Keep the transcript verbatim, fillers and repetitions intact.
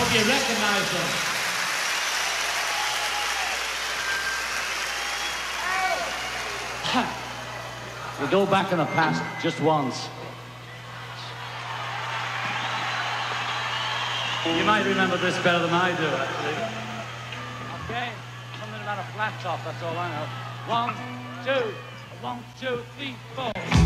Hope you recognize them. We go back in the past just once. You might remember this better than I do, actually. Okay, something about a flat top, that's all I know. One, two, one, two, three, four.